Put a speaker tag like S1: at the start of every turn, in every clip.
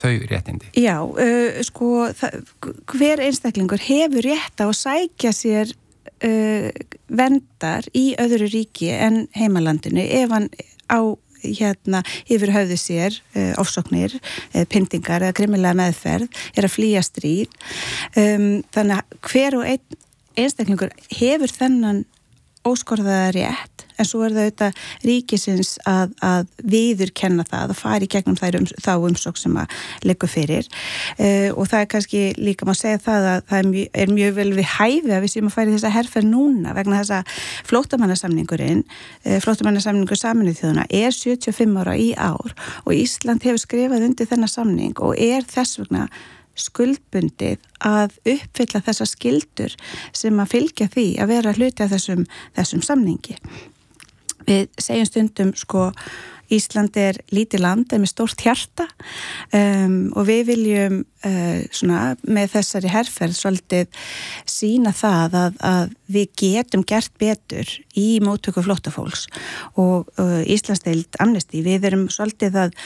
S1: þau réttindi?
S2: Já, sko, hver einstaklingur hefur rétt á að sækja sér verndar í öðru ríki en heimalandinu ef hann á yfir höfðu sér ofsóknir, pyndingar eða grimmilega meðferð að flýja stríð. Þannig að hver og einn einstaklingur hefur þennan óskorðaða rétt, en svo það auðvitað ríkisins að viðurkenna það, að fara í gegnum þá umsókn sem að liggur fyrir. Og það kannski líka má segja það að það er mjög vel við hæfi að við séum að fara í þessa herferð núna vegna þess að flóttamannasamningur Sameinuðu þjóðanna 75 ára í ár og Ísland hefur skrifað undir þennan samning og þess vegna skuldbundið að uppfylla þessa skyldur sem að fylgja því að vera hluti af þessum samningi. Við segjum stundum sko Ísland lítið land með stórt hjarta og við viljum með þessari herferð svolítið sýna það að við getum gert betur í móttöku flóttafólks og Íslandsdeild Amnesty, við erum svolítið að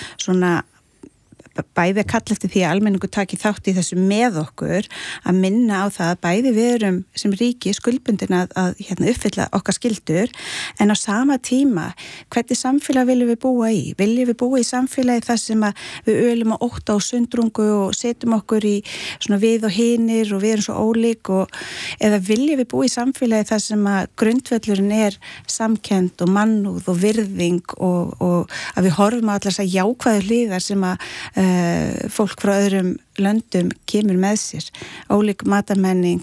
S2: bæði að kalla eftir því að almenningur taki þátt í þessu með okkur að minna á það að bæði við erum sem ríki skuldbundin að uppfylla okkar skyldur en á sama tíma hvernig samfélag viljum við búa í? Viljum við búa í samfélagi þar sem að við ölum að ótta og sundrungu og setjum okkur í svona við og hinir og við erum svo ólík eða viljum við búa í samfélagi þar sem að grundvöllurinn samkennd og mannúð og virðing og að við horfum á allar þessar jákvæðu hliðar sem að fólk frá öðrum löndum kemur með sér, ólík matamenning,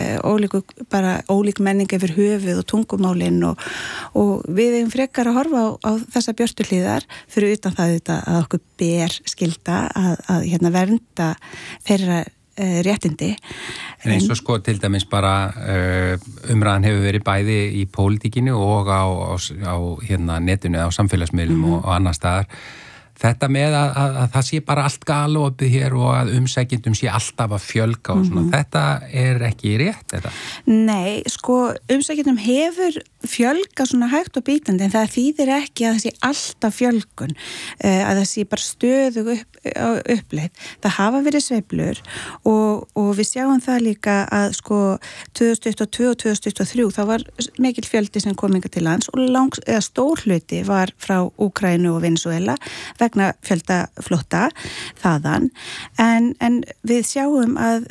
S2: ólík menning yfir höfuð og tungumálin og við eigum frekar að horfa á þessa björtu hliðar fyrir utan það að okkur ber skylda að vernda þeirra réttindi.
S1: En eins og sko til dæmis bara umræðan hefur verið bæði í pólitíkinu og á netinu, á samfélagsmiðlum og annar staðar. Þetta með að það sé bara allt galopið hér og að umsækjendum sé alltaf að fjölga og svona, þetta ekki rétt, þetta? Nei,
S2: sko, umsækjendum hefur fjölga svona hægt og bítandi, en það þýðir ekki að það sé alltaf fjölgun, að það sé bara stöðug uppleið. Það hafa verið sveiflur og við sjáum það líka að sko 2022 og 2023 þá var mikil fjöldi sem kom hingað til lands og stór hluti var frá Úkraínu og Venezuela vegna fjölda flótta þaðan en við sjáum að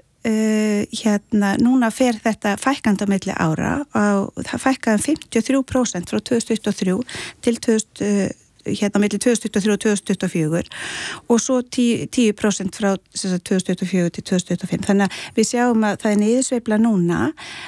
S2: núna fer þetta fækkandi á milli ára og það fækkaði 53% frá 2023 til milli 2023 og 2024 og svo 10% frá 2024 til 2025. Þannig að við sjáum að það niðursveifla núna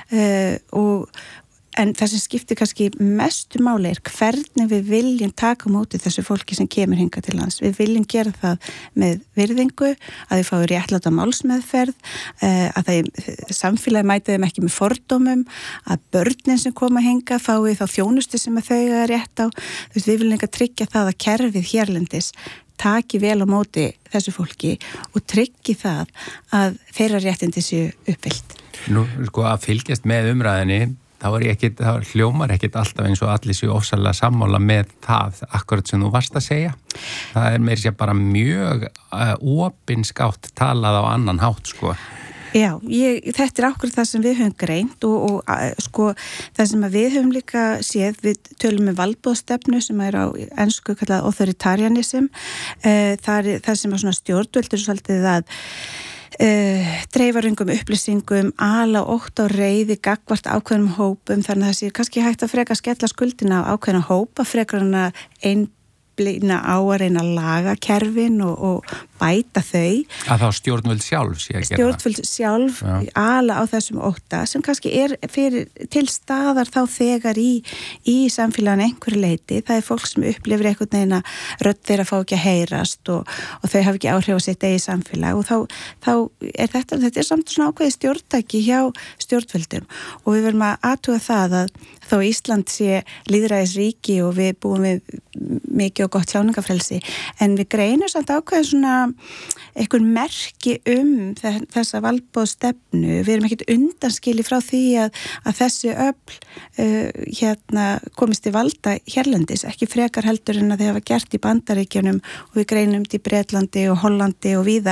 S2: en það sem skiptir kannski mestu máli hvernig við viljum taka á móti þessu fólki sem kemur hingað til lands. Við viljum gera það með virðingu, að þau fái réttláta málsmeðferð, að samfélagi mæti þeim ekki með fordómum, að börnin sem koma hingað fái þá þjónustu sem þau eiga rétt á. Við viljum líka tryggja það að kerfið hérlendis taki vel á móti þessu fólki og tryggi það að þeirra réttindi séu uppfyllt.
S1: Nú, sko, að fylgjast með umræðinni þá hljómar ekkert alltaf eins og allir séu ofsalega sammála með það akkurat sem þú varst að segja. Það meira sér bara mjög opinskátt talað á annan hátt, sko.
S2: Já, þetta akkurat það sem við höfum greint og sko það sem við höfum líka séð, við tölum með valdboðstefnu sem á ensku kallað authoritarianism, það sem svona stjórnvöldur svolítið að dreifarungum upplýsingum, ala ótt á reiði gagnvart ákveðnum hópum, þannig að það sé kannski hægt að freka skella skuldina á ákveðna hópa, frekar hann að einblína á að reyna að laga kerfin og bæta þau.
S1: Að þá stjórnvöld sjálf sé að gera það.
S2: Stjórnvöld sjálf ala á þessum ótta sem kannski til staðar þá þegar í samfélaginu einhverju leiti. Það fólk sem upplifir einhvern veginn að rödd þeirra fá ekki að heyrast og þau hafa ekki áhrif á sitt eigið samfélag og þá þetta samt svona ákveðið stjórntæki hjá stjórnvöldum og við verðum að athuga það að þó Ísland sé lýðræðisríki og við búum við mikið og gott tjáningafrelsi en við greinum samt ákveðið svona einhver merki þessa valdboðstefnu. Við erum ekkert undanskili frá því að þessi öfl komist til valda hérlendis, ekki frekar heldur en að þau hafa gert í Bandaríkjunum og við greinum í Bretlandi og Hollandi og víðar